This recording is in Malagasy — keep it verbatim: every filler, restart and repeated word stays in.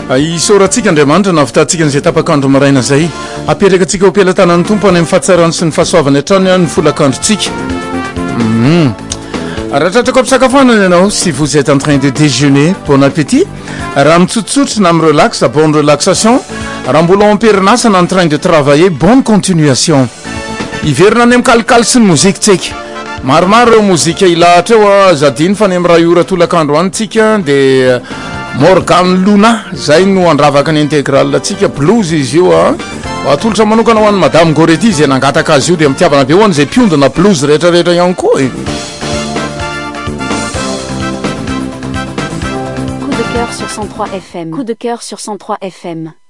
Isaorantsika Andriamanitra navitatsika izay tapakandro maraina zay apetraka antsika ho ampelantanan'ny tompo any amin'ny fahatsarany sy ny fahasoavana hatrany ny folakandrotsika. Raha tratrako ampisakafoanana ianao, si vous êtes en train de déjeuner, bon appétit. Raha mitsotsotra na mirelax, bonne relaxation. Raha mbola am-perinasa na en train de travailler, bonne continuation. Iverina any amin'ny kalikaly sy ny mozika tsika. Maromaro ireo mozika ilahatra eo zadiny fa ny amin'ny raha ora tolakandro any tsika dia Morgan Luna zay no andravaka ny intégral tsika blues izy io a atolotra manokana ho an'ny madame Goretti zay nangataka azy io dia mitiavana be ho an'izay mpiondana blues rehetrarehetra ihany koa e. Coup de cœur sur cent trois F M. Coup de cœur sur cent trois F M.